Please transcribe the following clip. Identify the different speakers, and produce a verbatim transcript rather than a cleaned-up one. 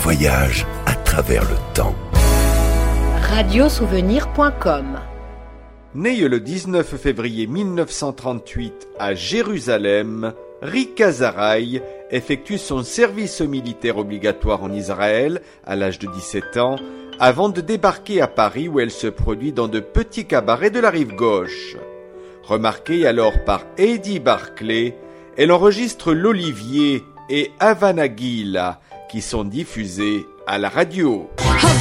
Speaker 1: voyage à travers le temps.
Speaker 2: radiosouvenir point com.
Speaker 3: Né le dix-neuf février mille neuf cent trente-huit à Jérusalem, Rika Zaraï effectue son service militaire obligatoire en Israël à l'âge de dix-sept ans, avant de débarquer à Paris où elle se produit dans de petits cabarets de la rive gauche. Remarquée alors par Eddie Barclay, elle enregistre l'Olivier et Havana Gila qui sont diffusés à la radio.